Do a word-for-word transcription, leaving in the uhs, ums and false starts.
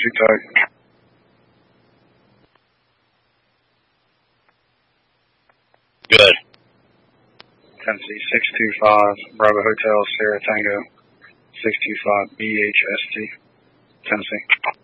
two tight. Good. Tennessee six two five, Bravo Hotel, Sierra Tango, six two five B H S T, Tennessee.